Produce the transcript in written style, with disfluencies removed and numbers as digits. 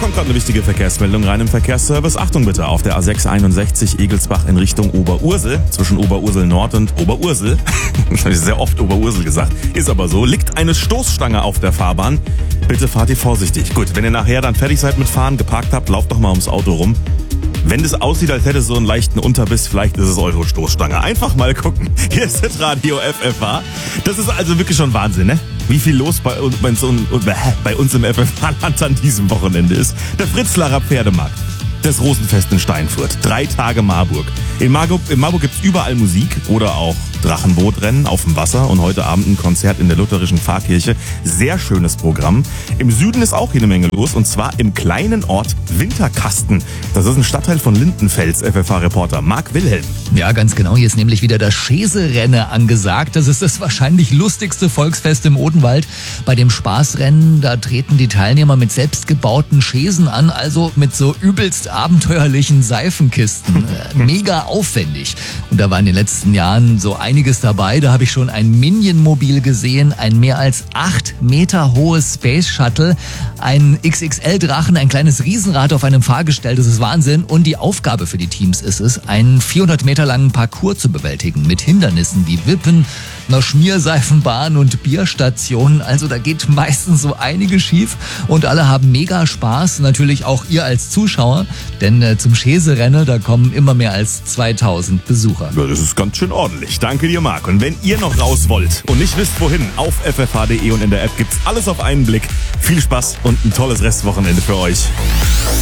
kommt gerade eine wichtige Verkehrsmeldung rein im Verkehrsservice. Achtung bitte, auf der A661 Egelsbach in Richtung Oberursel, zwischen Oberursel Nord und Oberursel, das habe ich sehr oft Oberursel gesagt, ist aber so, liegt eine Stoßstange auf der Fahrbahn. Bitte fahrt ihr vorsichtig. Gut, wenn ihr nachher dann fertig seid mit Fahren, geparkt habt, lauft doch mal ums Auto rum. Wenn es aussieht, als hätte es so einen leichten Unterbiss, vielleicht ist es eure Stoßstange. Einfach mal gucken. Hier ist das Radio FFH. Das ist also wirklich schon Wahnsinn, ne? Wie viel los bei uns im FFH-Land an diesem Wochenende ist. Der Fritzlarer Pferdemarkt. Das Rosenfest in Steinfurt. 3 Tage Marburg. In Marburg gibt's überall Musik oder auch Drachenbootrennen auf dem Wasser und heute Abend ein Konzert in der lutherischen Pfarrkirche. Sehr schönes Programm. Im Süden ist auch jede Menge los und zwar im kleinen Ort Winterkasten. Das ist ein Stadtteil von Lindenfels, FFH-Reporter Marc Wilhelm. Ja, ganz genau. Hier ist nämlich wieder das Scheserennen angesagt. Das ist das wahrscheinlich lustigste Volksfest im Odenwald. Bei dem Spaßrennen, da treten die Teilnehmer mit selbstgebauten Schäsen an, also mit so übelst abenteuerlichen Seifenkisten. Mega aufwendig. Und da war in den letzten Jahren so einiges dabei. Da habe ich schon ein Minion-Mobil gesehen, ein mehr als 8 Meter hohes Space Shuttle, ein XXL-Drachen, ein kleines Riesenrad auf einem Fahrgestell. Das ist Wahnsinn. Und die Aufgabe für die Teams ist es, einen 400 Meter langen Parcours zu bewältigen mit Hindernissen wie Wippen, einer Schmierseifenbahn und Bierstationen. Also da geht meistens so einiges schief und alle haben mega Spaß. Natürlich auch ihr als Zuschauer, denn zum Scheserennen, da kommen immer mehr als 2000 Besucher. Ja, das ist ganz schön ordentlich. Danke dir, Marc. Und wenn ihr noch raus wollt und nicht wisst wohin, auf ffh.de und in der App gibt's alles auf einen Blick. Viel Spaß und ein tolles Restwochenende für euch.